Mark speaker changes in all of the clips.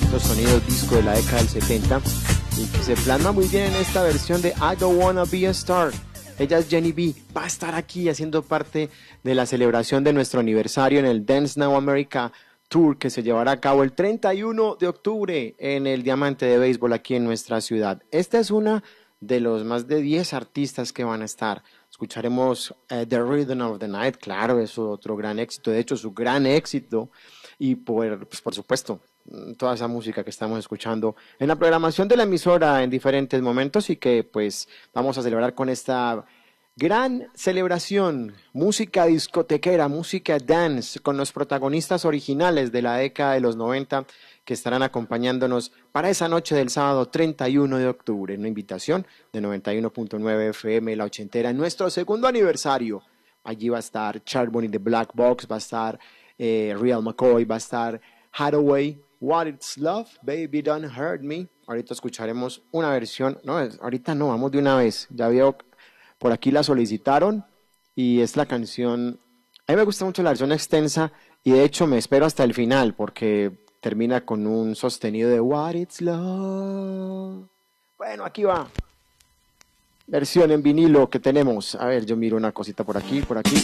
Speaker 1: los sonidos disco de la década del 70 y que se plasma muy bien en esta versión de I Don't Wanna Be a Star. Ella es Jenny B, va a estar aquí haciendo parte de la celebración de nuestro aniversario en el Dance Now America Tour que se llevará a cabo el 31 de octubre en el Diamante de Béisbol aquí en nuestra ciudad. Esta es una de los más de 10 artistas que van a estar. Escucharemos The Rhythm of the Night, claro, es otro gran éxito, de hecho su gran éxito, y por supuesto toda esa música que estamos escuchando en la programación de la emisora en diferentes momentos y que pues vamos a celebrar con esta gran celebración, música discotequera, música dance, con los protagonistas originales de la década de los 90 que estarán acompañándonos para esa noche del sábado 31 de octubre. Una invitación de 91.9 FM, La Ochentera, en nuestro segundo aniversario. Allí va a estar Charbonny de Black Box, va a estar Real McCoy, va a estar Hathaway, What It's Love, Baby Don't Hurt Me. Ahorita escucharemos una versión, no, ahorita no, vamos de una vez. Ya veo, por aquí la solicitaron y es la canción, a mí me gusta mucho la versión extensa y de hecho me espero hasta el final porque termina con un sostenido de What It's Love. Bueno, aquí va. Versión en vinilo que tenemos. A ver, yo miro una cosita por aquí, por aquí.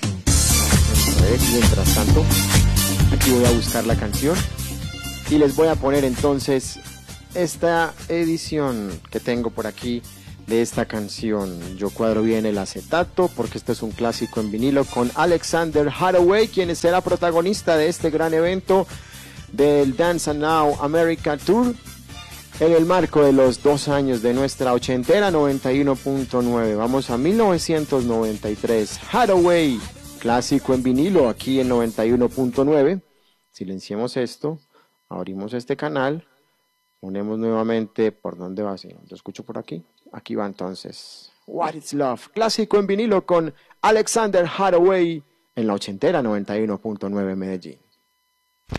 Speaker 1: A ver, mientras tanto, aquí voy a buscar la canción y les voy a poner entonces esta edición que tengo por aquí de esta canción. Yo cuadro bien el acetato porque este es un clásico en vinilo con Alexander Hathaway, quien será protagonista de este gran evento del Dance Now America Tour en el marco de los 2 años de nuestra ochentera 91.9. Vamos a 1993. Hathaway, clásico en vinilo aquí en 91.9. Silenciemos esto, abrimos este canal, ponemos nuevamente por dónde va. Lo escucho por aquí. Aquí va entonces. What Is Love, clásico en vinilo con Alexander Hathaway en la ochentera 91.9 Medellín.